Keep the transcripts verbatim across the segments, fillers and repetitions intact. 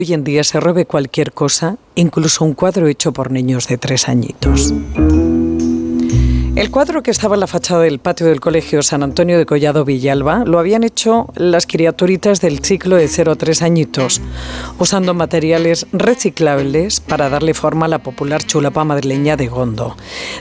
Hoy en día se robe cualquier cosa, incluso un cuadro hecho por niños de tres añitos. El cuadro que estaba en la fachada del patio del Colegio San Antonio de Collado Villalba lo habían hecho las criaturitas del ciclo de cero a tres añitos, usando materiales reciclables para darle forma a la popular chulapa madrileña de Gondo.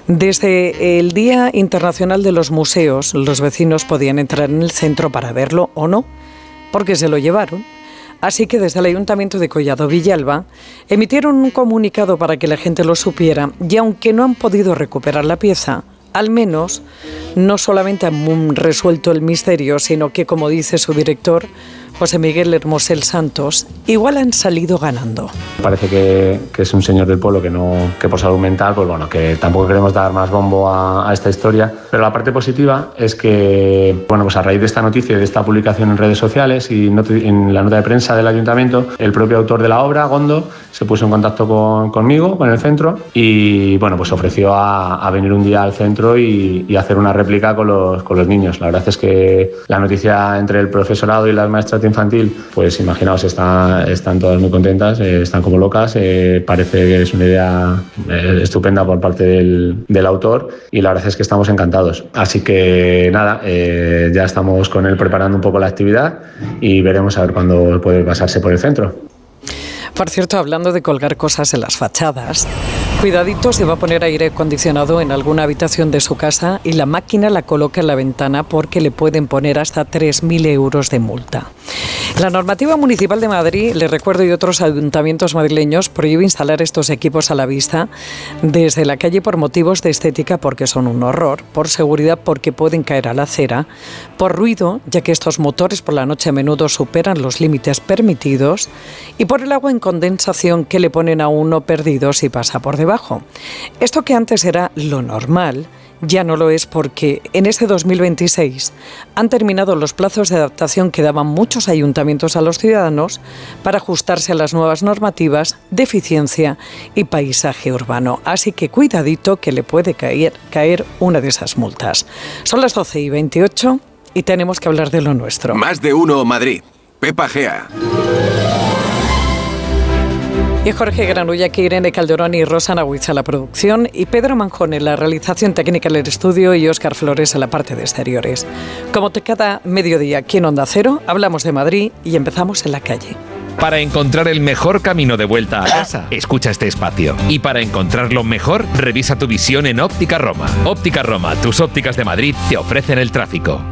Desde el Día Internacional de los Museos, los vecinos podían entrar en el centro para verlo o no, porque se lo llevaron. Así que desde el Ayuntamiento de Collado Villalba emitieron un comunicado para que la gente lo supiera, y aunque no han podido recuperar la pieza, al menos no solamente han resuelto el misterio, sino que, como dice su director, José Miguel Hermosel Santos, igual han salido ganando. Parece que, que es un señor del pueblo que, no, que por salud mental, pues bueno, que tampoco queremos dar más bombo a, a esta historia. Pero la parte positiva es que, bueno, pues a raíz de esta noticia y de esta publicación en redes sociales y en la nota de prensa del ayuntamiento, el propio autor de la obra, Gondo, se puso en contacto con, conmigo, con el centro, y bueno, pues ofreció a, a venir un día al centro y, y hacer una réplica con los, con los niños. La verdad es que la noticia entre el profesorado y las maestras de infantil, pues imaginaos, está, están todas muy contentas, eh, están como locas, eh, parece que es una idea eh, estupenda por parte del, del autor, y la verdad es que estamos encantados. Así que nada, eh, ya estamos con él preparando un poco la actividad y veremos a ver cuándo puede pasarse por el centro. Por cierto, hablando de colgar cosas en las fachadas, cuidadito, se va a poner aire acondicionado en alguna habitación de su casa y la máquina la coloca en la ventana, porque le pueden poner hasta tres mil euros de multa. La normativa municipal de Madrid, les recuerdo, y otros ayuntamientos madrileños prohíbe instalar estos equipos a la vista desde la calle por motivos de estética, porque son un horror, por seguridad, porque pueden caer a la acera, por ruido, ya que estos motores por la noche a menudo superan los límites permitidos, y por el agua en condensación que le ponen a uno perdido si pasa por debajo. Esto, que antes era lo normal, ya no lo es, porque en este dos mil veintiséis han terminado los plazos de adaptación que daban muchos ayuntamientos a los ciudadanos para ajustarse a las nuevas normativas de eficiencia y paisaje urbano. Así que cuidadito, que le puede caer, caer una de esas multas. Son las doce y veintiocho y tenemos que hablar de lo nuestro. Más de uno Madrid. Pepa Gea. Y Jorge Granulla, que Irene Calderón y Rosana Huiz a la producción, y Pedro Manjón en la realización técnica del estudio, y Óscar Flores en la parte de exteriores. Como te cada mediodía aquí en Onda Cero, hablamos de Madrid y empezamos en la calle. Para encontrar el mejor camino de vuelta a casa, escucha este espacio. Y para encontrarlo mejor, revisa tu visión en Óptica Roma. Óptica Roma, tus ópticas de Madrid, te ofrecen el tráfico.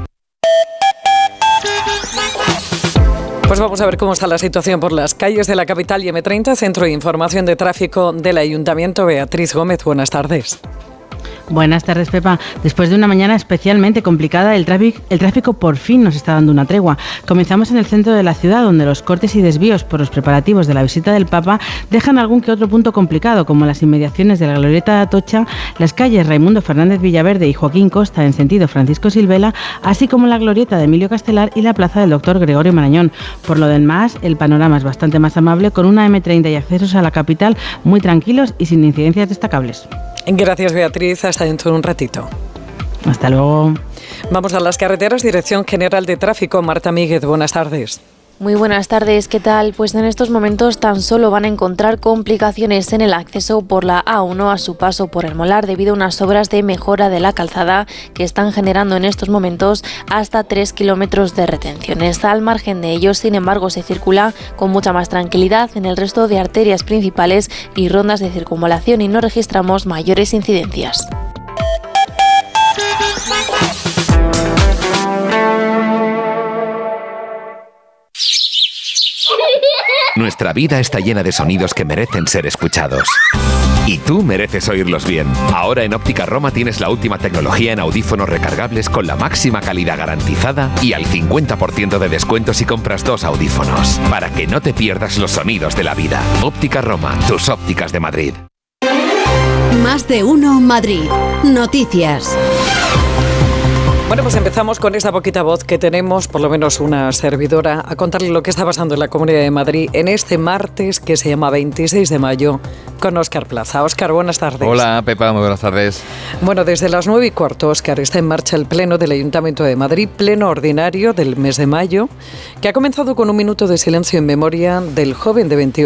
Pues vamos a ver cómo está la situación por las calles de la capital y eme treinta, Centro de Información de Tráfico del Ayuntamiento. Beatriz Gómez, buenas tardes. Buenas tardes, Pepa. Después de una mañana especialmente complicada, el tráfico, el tráfico por fin nos está dando una tregua. Comenzamos en el centro de la ciudad, donde los cortes y desvíos por los preparativos de la visita del Papa dejan algún que otro punto complicado, como las inmediaciones de la Glorieta de Atocha, las calles Raimundo Fernández Villaverde y Joaquín Costa en sentido Francisco Silvela, así como la Glorieta de Emilio Castelar y la plaza del Doctor Gregorio Marañón. Por lo demás, el panorama es bastante más amable, con una eme treinta y accesos a la capital muy tranquilos y sin incidencias destacables. Gracias, Beatriz. Hasta dentro de un ratito. Hasta luego. Vamos a las carreteras. Dirección General de Tráfico, Marta Míguez, buenas tardes. Muy buenas tardes, ¿qué tal? Pues en estos momentos tan solo van a encontrar complicaciones en el acceso por la A uno a su paso por el Molar, debido a unas obras de mejora de la calzada que están generando en estos momentos hasta tres kilómetros de retenciones. Al margen de ellos, sin embargo, se circula con mucha más tranquilidad en el resto de arterias principales y rondas de circunvalación, y no registramos mayores incidencias. Nuestra vida está llena de sonidos que merecen ser escuchados. Y tú mereces oírlos bien. Ahora en Óptica Roma tienes la última tecnología en audífonos recargables con la máxima calidad garantizada y al cincuenta por ciento de descuento si compras dos audífonos. Para que no te pierdas los sonidos de la vida. Óptica Roma, tus ópticas de Madrid. Más de uno Madrid. Noticias. Bueno, pues empezamos con esta poquita voz que tenemos, por lo menos una servidora, a contarle lo que está pasando en la Comunidad de Madrid en este martes, que se llama veintiséis de mayo, con Óscar Plaza. Óscar, buenas tardes. Hola, Pepa, muy buenas tardes. Bueno, desde las nueve y cuarto, Óscar, está en marcha el Pleno del Ayuntamiento de Madrid, pleno ordinario del mes de mayo, que ha comenzado con un minuto de silencio en memoria del joven de veintiocho